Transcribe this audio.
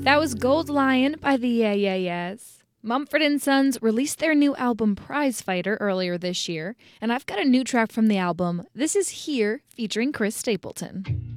That was Gold Lion by the Yeah Yeah Yeahs. Mumford & Sons released their new album Prize Fighter earlier this year, and I've got a new track from the album. This is Here, featuring Chris Stapleton.